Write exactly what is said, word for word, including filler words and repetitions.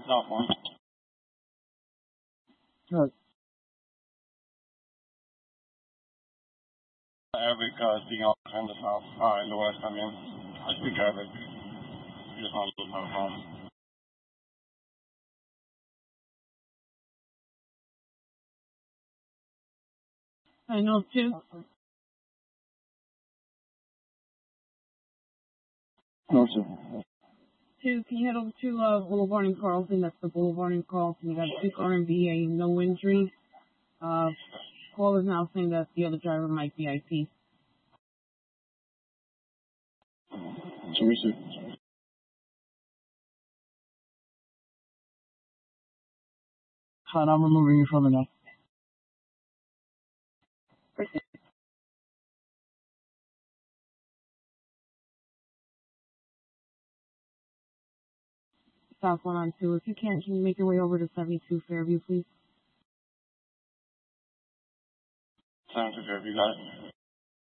South one. Good. Arabic uh, speaking all the time the South, uh, in the West, I mean. I speak Arabic. Just not a little time home. I know two. No, sir. Two, can you head over to uh, Boulevard and Carlton? That's the Boulevard and Carlton. You got a big R and B, a no injury. Uh, call is now saying that the other driver might be I P. Teresa. Fine, I'm removing you from the now. South one on two. If you can't, can you make your way over to seventy-two Fairview, please? seventy-two Fairview, got it.